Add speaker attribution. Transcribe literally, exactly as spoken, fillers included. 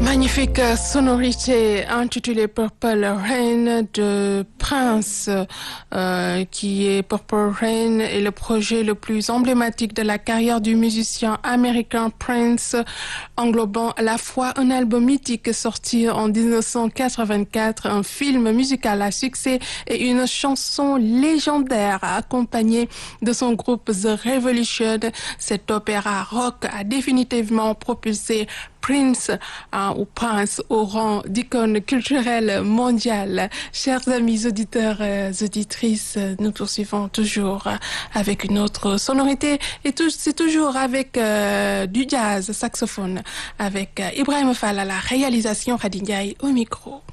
Speaker 1: Magnifique sonorité intitulée Purple Rain de Prince, euh, qui est Purple Rain est le projet le plus emblématique de la carrière du musicien américain Prince, englobant à la fois un album mythique sorti en dix-neuf cent quatre-vingt-quatre, un film musical à succès et une chanson légendaire accompagnée de son groupe The Revolution. Cet opéra rock a définitivement propulsé Prince hein, ou Prince au rang d'icône culturelle mondiale. Chers amis auditeurs et auditrices, nous poursuivons toujours avec une autre sonorité et tout, c'est toujours avec euh, du jazz saxophone avec euh, Ibrahima Fall à la réalisation, Khady Ndiaye au micro.